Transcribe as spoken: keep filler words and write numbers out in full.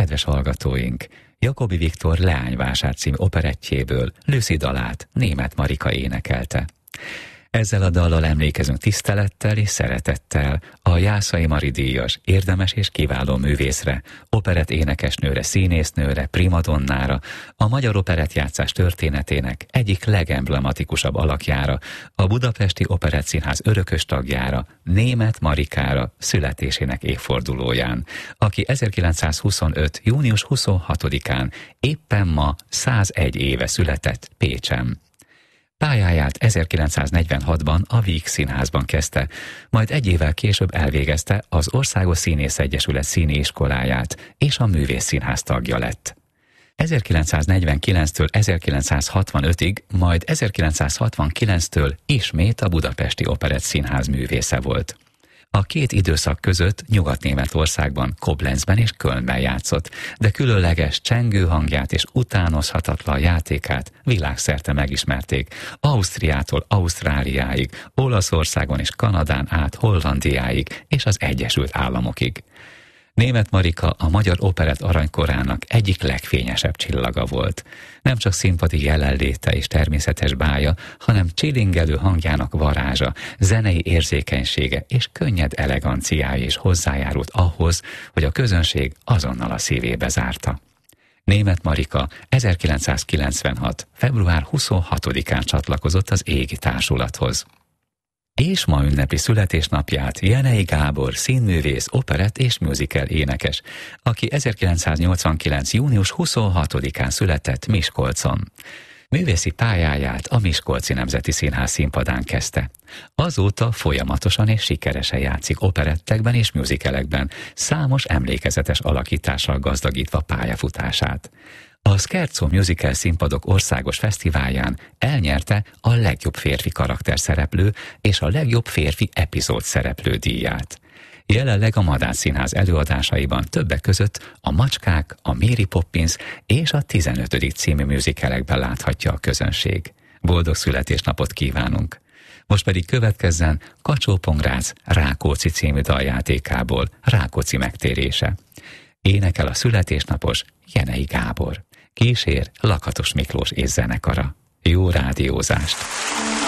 Kedves hallgatóink, Jacobi Viktor Leányvásár című operettjéből Lucy dalát Németh Marika énekelte. Ezzel a dallal emlékezünk tisztelettel és szeretettel a Jászai Mari díjas, érdemes és kiváló művészre, operett énekesnőre, színésznőre, primadonnára, a magyar operettjátszás történetének egyik legemblematikusabb alakjára, a Budapesti Operettszínház örökös tagjára, Németh Marikára születésének évfordulóján, aki ezerkilencszázhuszonöt. június huszonhatodikán éppen ma százegy éve született Pécsen. Pályáját ezerkilencszáznegyvenhatban a Víg Színházban kezdte, majd egy évvel később elvégezte az Országos Színészegyesület színiiskoláját, és a Művészszínház tagja lett. ezerkilencszáznegyvenkilenctől ezerkilencszázhatvanötig, majd ezerkilencszázhatvankilenctől ismét a Budapesti Operettszínház művésze volt. A két időszak között Nyugat-Németországban, Koblenzben és Kölnben játszott, de különleges csengő hangját és utánozhatatlan játékát világszerte megismerték, Ausztriától Ausztráliáig, Olaszországon és Kanadán át Hollandiáig és az Egyesült Államokig. Németh Marika a magyar operett aranykorának egyik legfényesebb csillaga volt. Nem csak színpadi jelenléte és természetes bája, hanem csilingelő hangjának varázsa, zenei érzékenysége és könnyed eleganciája is hozzájárult ahhoz, hogy a közönség azonnal a szívébe zárta. Németh Marika ezerkilencszázkilencvenhat. február huszonhatodikán csatlakozott az Égi Társulathoz. És ma ünnepi születésnapját Jenei Gábor, színművész, operett és musical énekes, aki ezerkilencszáznyolcvankilenc. június huszonhatodikán született Miskolcon. Művészi pályáját a Miskolci Nemzeti Színház színpadán kezdte. Azóta folyamatosan és sikeresen játszik operettekben és musicalekben, számos emlékezetes alakítással gazdagítva pályafutását. A Scherzo Musical Színpadok Országos Fesztiválján elnyerte a legjobb férfi karakterszereplő és a legjobb férfi epizód szereplő díját. Jelenleg a Madách Színház előadásaiban többek között a Macskák, a Mary Poppins és a tizenötödik című musicalekben láthatja a közönség. Boldog születésnapot kívánunk! Most pedig következzen Kacsó-Pongrác Rákóczi című daljátékából Rákóczi megtérése. Énekel a születésnapos Jenei Gábor. Kísér Lakatos Miklós és zenekara. Jó rádiózást!